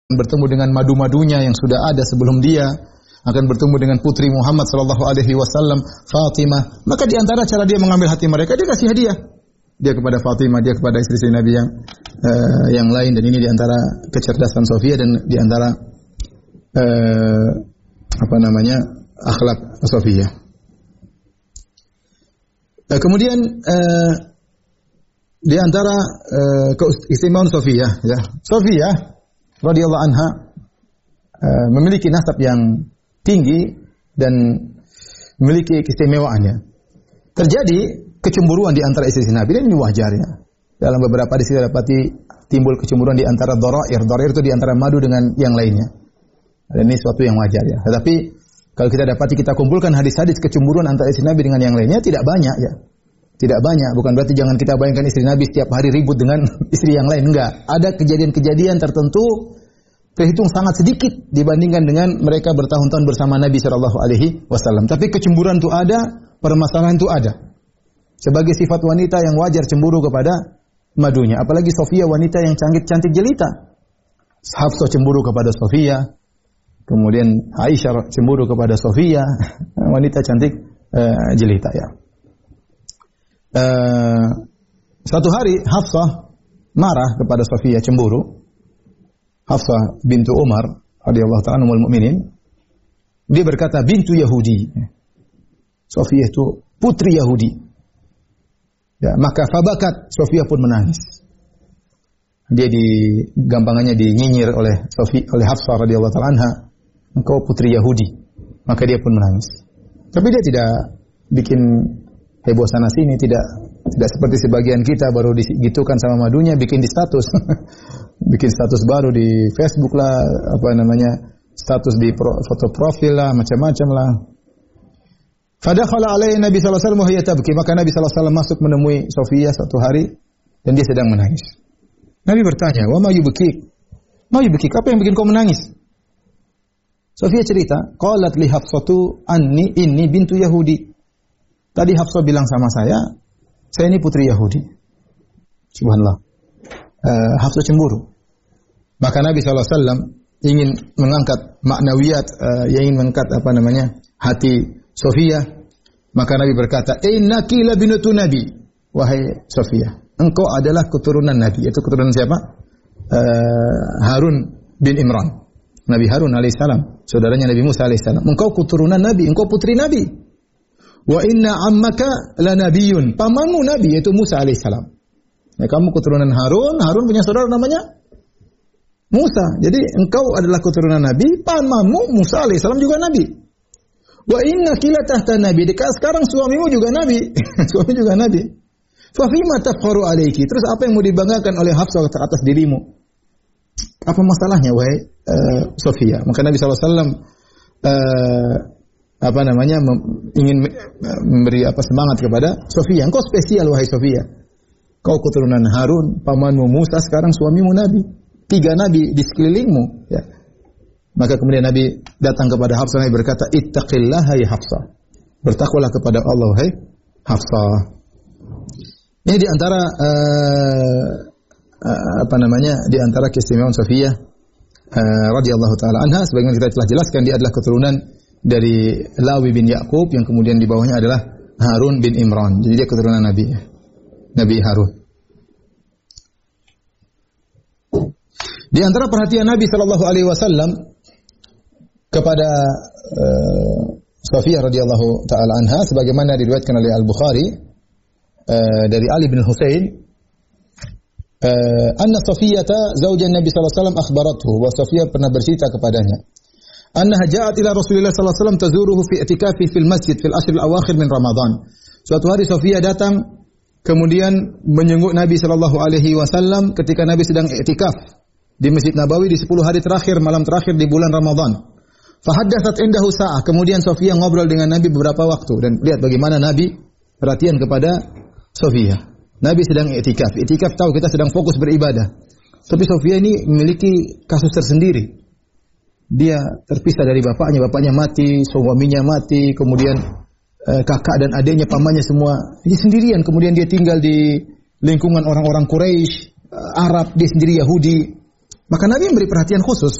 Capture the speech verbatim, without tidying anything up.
bertemu dengan madu-madunya yang sudah ada sebelum dia, akan bertemu dengan putri Muhammad sallallahu alaihi wasallam, Fatimah. Maka di antara cara dia mengambil hati mereka, dia kasih hadiah. Dia kepada Fatimah, dia kepada istri-istri Nabi yang uh, yang lain, dan ini di antara kecerdasan Sofia dan di antara uh, apa namanya? akhlak Sofia. Uh, kemudian uh, di antara uh, keistimewaan Sofia, ya. Sofia radhiyallahu anha uh, memiliki nasab yang tinggi dan memiliki keistimewaannya. Terjadi kecemburuan di antara istri Nabi, dan ini wajar ya. Dalam beberapa hadis kita dapati timbul kecemburuan di antara dharair. Dharair itu di antara madu dengan yang lainnya. Dan ini suatu yang wajar ya. Tetapi kalau kita dapati, kita kumpulkan hadis-hadis kecemburuan antara istri Nabi dengan yang lainnya, tidak banyak ya. Tidak banyak, bukan berarti jangan kita bayangkan istri Nabi setiap hari ribut dengan istri yang lain, enggak. Ada kejadian-kejadian tertentu terhitung sangat sedikit dibandingkan dengan mereka bertahun-tahun bersama Nabi shallallahu alaihi wasallam. Tapi kecemburuan itu ada, permasalahan itu ada. Sebagai sifat wanita yang wajar cemburu kepada madunya. Apalagi Sofia, wanita yang cantik-cantik jelita. Hafsah cemburu kepada Sofia. Kemudian Aisyah cemburu kepada Sofia. Wanita cantik uh, jelita ya. Uh, suatu hari Hafsah marah kepada Sofia, cemburu. Hafsah bintu Umar radhiyallahu ta'ala ummul mukminin, dia berkata bintu Yahudi. Sofia itu putri Yahudi. Ya, maka fabakat, Sofia pun menangis. Dia di gampangannya dinyinyir oleh Sofia, oleh Hafsah radhiyallahu ta'ala anha, engkau putri Yahudi. Maka dia pun menangis. Tapi dia tidak bikin heboh sana sini, tidak tidak seperti sebagian kita baru digitukan sama madunya bikin di status. Bikin status baru di Facebook lah, apa namanya? Status di pro, foto profil lah, macam-macam lah. Fadakhala alaihi Nabi sallallahu alaihi wasallam wa hiya tabki, maka Nabi sallallahu alaihi wasallam masuk menemui Sofia suatu hari dan dia sedang menangis. Nabi bertanya, "Wa ma yubkik?" "Ma yubkik, apa yang bikin kau menangis?" Sofia cerita, "Qalat li Hafsatu anni inni bintu Yahudi." Tadi Hafsah bilang sama saya, saya ini putri Yahudi. Subhanallah. Uh, Hafsah cemburu. Maka Nabi shallallahu alaihi wasallam ingin mengangkat maknawiyat, uh, ingin mengangkat apa namanya hati Sofia. Maka Nabi berkata, "Innaki la bintu Nabi." Wahai Sofia, engkau adalah keturunan Nabi. Itu keturunan siapa? Uh, Harun bin Imran. Nabi Harun alaihissalam, saudaranya Nabi Musa alaihissalam. Engkau keturunan Nabi, engkau putri Nabi. Wa inna ammaka la nabiyyun. Pamanmu Nabi, yaitu Musa alaihissalam. Ya, kamu keturunan Harun, Harun punya saudara namanya Musa. Jadi engkau adalah keturunan Nabi, pamanmu Musa alaihissalam juga Nabi. Wa inna kila tahta Nabi. Dekat sekarang suamimu juga Nabi. Suami juga Nabi. Fa fima tafkharu alayki. Terus apa yang mau dibanggakan oleh Hafsah atas dirimu? Apa masalahnya wahai uh, Sofia? Maka Nabi sallallahu alaihi wasallam uh, apa namanya mem, ingin memberi apa semangat kepada Sofia. Engkau spesial wahai Sofia. Kau keturunan Harun, pamanmu Musa, sekarang suamimu Nabi. Tiga Nabi di sekelilingmu. Ya. Maka kemudian Nabi datang kepada Hafsah, Nabi berkata, "Ittaqillaha ya Hafsah." Bertakwalah kepada Allah wahai Hafsah. Ini di antara uh, uh, apa namanya di antara keistimewaan Sofia uh, radhiyallahu taala anha. Sebagaimana kita telah jelaskan, dia adalah keturunan dari Lawi bin Yakub yang kemudian di bawahnya adalah Harun bin Imran. Jadi dia keturunan Nabi, Nabi Harun. Di antara perhatian Nabi sallallahu alaihi wasallam kepada uh, Sofia radhiyallahu taala anha, sebagaimana diriwayatkan oleh Al-Bukhari uh, dari Ali bin Husain, uh, anna Sofiyata zaujan Nabi sallallahu alaihi wasallam akhbarathu, wa Sofia pernah bercerita kepadanya, annaha ja'at ila Rasulillah sallallahu alaihi wasallam tazuruhu fi i'tikafi fil masjid fil ashr al-awakhir min Ramadan. Suatu hari Sofia datang kemudian menjenguk Nabi sallallahu alaihi wasallam ketika Nabi sedang i'tikaf di Masjid Nabawi di sepuluh hari terakhir, malam terakhir di bulan Ramadan. Fa haddatsat indahu sa'ah. Kemudian Sofia ngobrol dengan Nabi beberapa waktu, dan lihat bagaimana Nabi perhatian kepada Sofia. Nabi sedang i'tikaf. I'tikaf tahu kita sedang fokus beribadah. Tapi Sofia ini memiliki kasus tersendiri. Dia terpisah dari bapaknya, bapaknya mati, suaminya mati, kemudian eh, kakak dan adiknya, pamannya semua dia sendirian. Kemudian dia tinggal di lingkungan orang-orang Quraisy, eh, Arab, dia sendiri Yahudi. Maka Nabi memberi perhatian khusus.